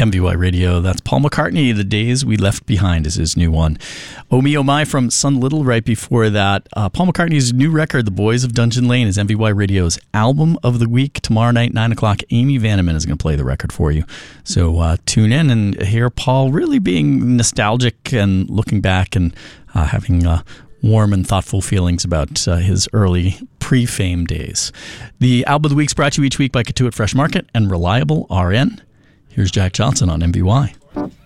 MVY Radio. That's Paul McCartney, The Days We Left Behind is his new one. Oh Me Oh My from Sun Little right before that. Paul McCartney's new record, The Boys of Dungeon Lane, is MVY Radio's album of the week. Tomorrow night, 9 o'clock, Amy Vanneman is going to play the record for you. So tune in and hear Paul really being nostalgic and looking back and having warm and thoughtful feelings about his early pre-fame days. The album of the week is brought to you each week by Katuitt Fresh Market and Reliable RN. Here's Jack Johnson on MVY.